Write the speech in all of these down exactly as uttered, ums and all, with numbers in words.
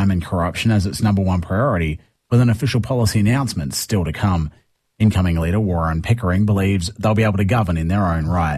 crime and corruption as its number one priority, with an official policy announcement still to come. Incoming leader Warren Pickering believes they'll be able to govern in their own right.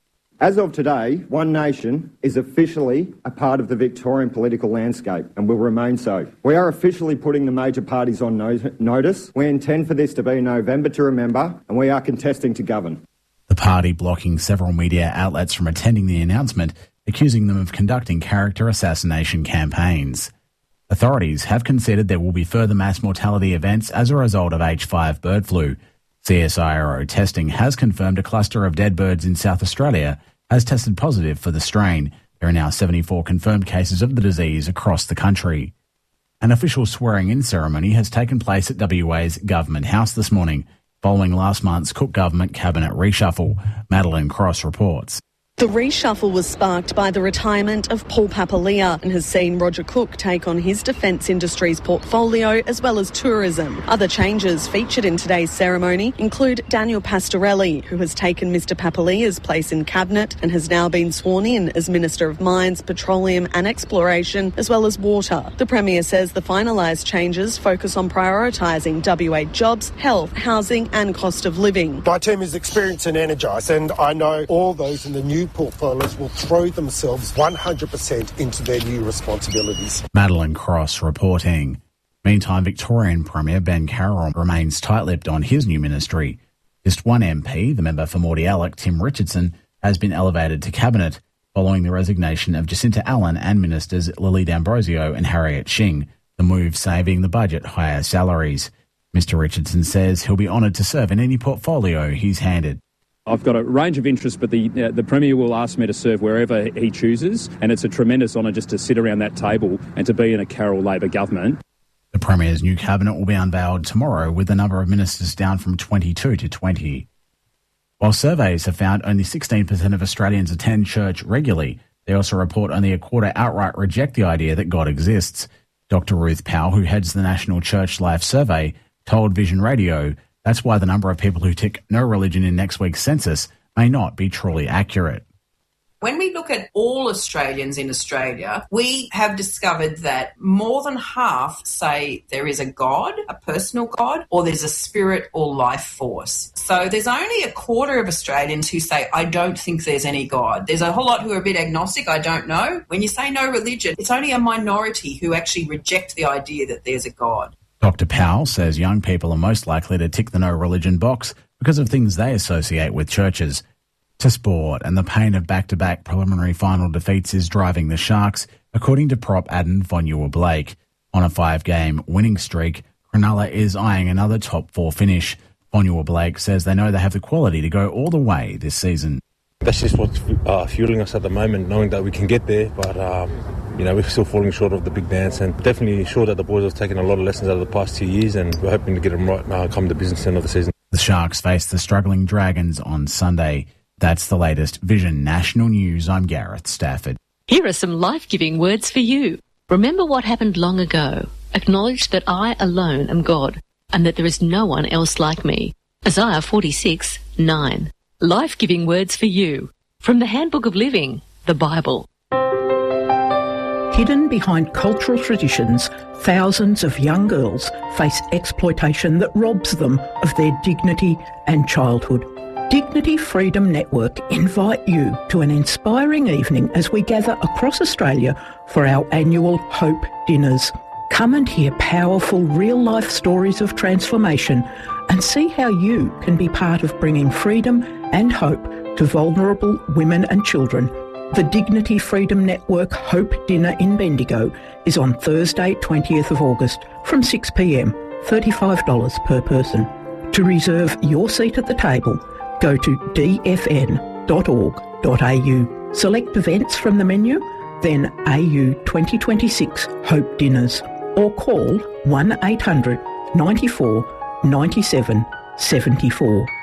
As of today, One Nation is officially a part of the Victorian political landscape and will remain so. We are officially putting the major parties on no- notice. We intend for this to be November to remember, and we are contesting to govern. The party blocking several media outlets from attending the announcement, accusing them of conducting character assassination campaigns. Authorities have conceded there will be further mass mortality events as a result of H five bird flu. C S I R O testing has confirmed a cluster of dead birds in South Australia has tested positive for the strain. There are now seventy-four confirmed cases of the disease across the country. An official swearing-in ceremony has taken place at W A's Government House this morning, following last month's Cook Government Cabinet reshuffle. Madeline Cross reports. The reshuffle was sparked by the retirement of Paul Papalia and has seen Roger Cook take on his defence industries portfolio as well as tourism. Other changes featured in today's ceremony include Daniel Pastorelli, who has taken Mr Papalia's place in Cabinet and has now been sworn in as Minister of Mines, Petroleum and Exploration as well as Water. The Premier says the finalised changes focus on prioritising W A jobs, health, housing and cost of living. My team is experienced and energised, and I know all those in the new portfolios will throw themselves one hundred percent into their new responsibilities. Madeline Cross reporting. Meantime, Victorian Premier Ben Carroll remains tight-lipped on his new ministry. Just one M P, the member for Mordialloc, Tim Richardson, has been elevated to Cabinet following the resignation of Jacinta Allen and Ministers Lily D'Ambrosio and Harriet Shing, the move saving the budget higher salaries. Mister Richardson says he'll be honoured to serve in any portfolio he's handed. I've got a range of interests, but the uh, the Premier will ask me to serve wherever he chooses, and it's a tremendous honour just to sit around that table and to be in a Carroll Labor government. The Premier's new cabinet will be unveiled tomorrow, with the number of ministers down from twenty-two to twenty. While surveys have found only sixteen percent of Australians attend church regularly, they also report only a quarter outright reject the idea that God exists. Doctor Ruth Powell, who heads the National Church Life Survey, told Vision Radio that's why the number of people who tick no religion in next week's census may not be truly accurate. When we look at all Australians in Australia, we have discovered that more than half say there is a God, a personal God, or there's a spirit or life force. So there's only a quarter of Australians who say, I don't think there's any God. There's a whole lot who are a bit agnostic, I don't know. When you say no religion, it's only a minority who actually reject the idea that there's a God. Doctor Powell says young people are most likely to tick the no religion box because of things they associate with churches. To sport, and the pain of back-to-back preliminary final defeats is driving the Sharks, according to prop Aden Fonua-Blake. On a five-game winning streak, Cronulla is eyeing another top four finish. Fonua-Blake says they know they have the quality to go all the way this season. That's just what's uh, fueling us at the moment, knowing that we can get there, but um, you know, we're still falling short of the big dance, and definitely sure that the boys have taken a lot of lessons out of the past two years, and we're hoping to get them right now come the business end of the season. The Sharks face the struggling Dragons on Sunday. That's the latest Vision National News. I'm Gareth Stafford. Here are some life-giving words for you. Remember what happened long ago. Acknowledge that I alone am God, and that there is no one else like me. Isaiah forty-six, nine. Life-giving words for you. From the Handbook of Living, the Bible. Hidden behind cultural traditions, thousands of young girls face exploitation that robs them of their dignity and childhood. Dignity Freedom Network invite you to an inspiring evening as we gather across Australia for our annual Hope Dinners. Come and hear powerful real-life stories of transformation and see how you can be part of bringing freedom and hope to vulnerable women and children. The Dignity Freedom Network Hope Dinner in Bendigo is on Thursday, twentieth of August from six p m, thirty-five dollars per person. To reserve your seat at the table, go to d f n dot org dot a u. Select events from the menu, then A U twenty twenty-six Hope Dinners, or call one eight hundred, ninety-four, ninety-seven, seventy-four.